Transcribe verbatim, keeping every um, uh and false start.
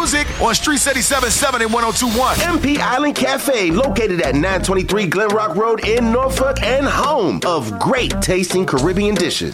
music on Streets eighty-seven point seven and one oh two point one. M P Island Cafe, located at nine twenty-three Glen Rock Road in Norfolk and home of great tasting Caribbean dishes.